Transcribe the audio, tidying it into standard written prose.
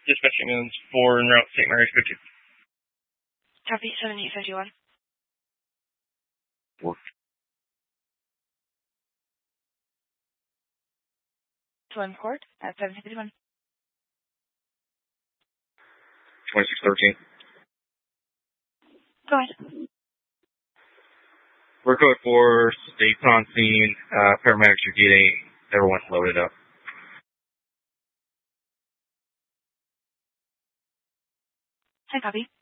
Dispatch ambulance 4 en route St. Mary's, Bridget. Copy, 7851. One court at 751. 2613. Go ahead. We're code 4, states on scene, paramedics are getting everyone loaded up. Hi, copy.